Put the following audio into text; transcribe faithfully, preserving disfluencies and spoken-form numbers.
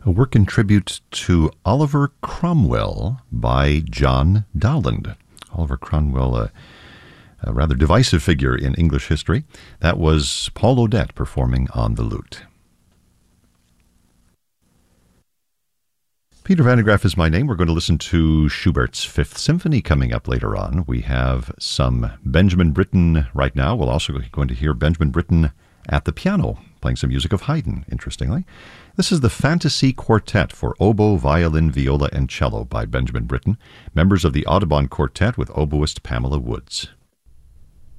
a work in tribute to Oliver Cromwell by John Dowland. Oliver Cromwell, a, a rather divisive figure in English history. That was Paul Odette performing on the lute. Peter Van de Graaff is my name. We're going to listen to Schubert's Fifth Symphony coming up later on. We have some Benjamin Britten right now. We're also going to hear Benjamin Britten at the piano, playing some music of Haydn, interestingly. This is the Fantasy Quartet for oboe, violin, viola, and cello by Benjamin Britten, members of the Audubon Quartet with oboist Pamela Woods.